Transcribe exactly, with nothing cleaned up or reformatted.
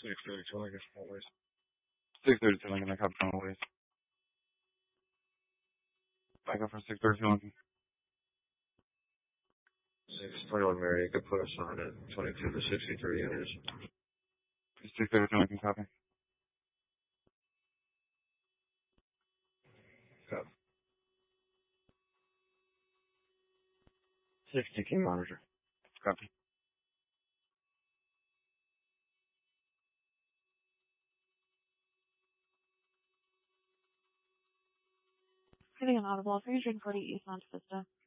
six thirty-two Lincoln Hallways. six thirty-two Lincoln, I copy Hallways. Back up for six thirty-two Lincoln. six twenty-one Mary, you could put us on at twenty-two to sixty-three units. six thirty-two Lincoln, copy. Copy. sixty key monitor. Copy. Getting an audible three hundred forty East Monte Vista.